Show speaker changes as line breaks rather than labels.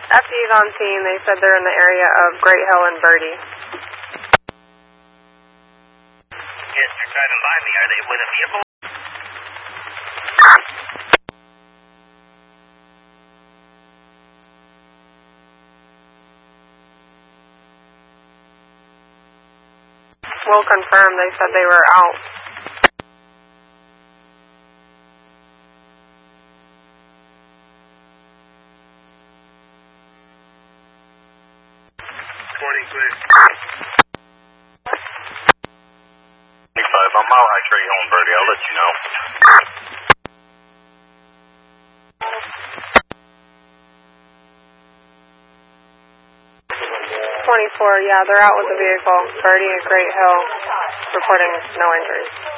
FD's on scene. They said they're in the area of Great Hill and Birdie.
Yes, they're driving by me. Are they with a vehicle?
Will confirm. They said they were out.
Morning, clear.
25, I'm out at Great Hill and Birdie. I'll let you know.
24, yeah, they're out with the vehicle. Birdie at Great Hill, reporting no injuries.